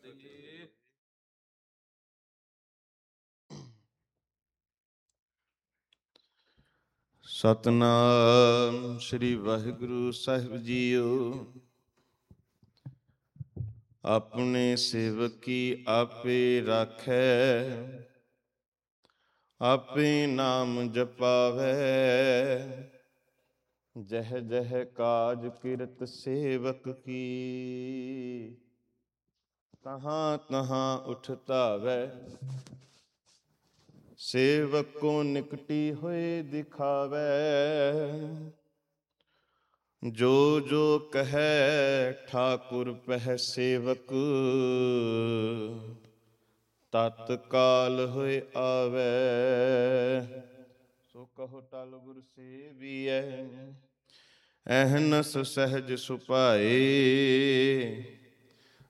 ਫਤਿਹ। ਸਤਨਾਮ ਸ੍ਰੀ ਵਾਹਿਗੁਰੂ ਸਾਹਿਬ JIO. ਆਪਣੇ ਸੇਵਕ ਕੀ ਆਪੇ ਰਾਖੈ, ਆਪੇ ਨਾਮ ਜਪਾਵੈ। ਜਹ ਜਹ ਕਾਜ ਕਿਰਤ ਸੇਵਕ ਕੀ, ਤਹਾਂ ਤਹਾਂ ਉਠ ਧਾਵੈ। ਸੇਵਕ ਕੋ ਨਿਕਟੀ ਹੋਏ ਦਿਖਾਵੈ, ਜੋ ਜੋ ਕਹੈ ਠਾਕੁਰ ਪਹਿ ਸੇਵਕ। ਤਤ ਕਾਲ ਹੋਇ ਆਵੈ, ਸੋ ਕਹੋ ਟਲ ਗੁਰ ਸੇਵੀਐ। ਅਹਨਸ ਸਹਿਜ ਸੁਭਾਏ,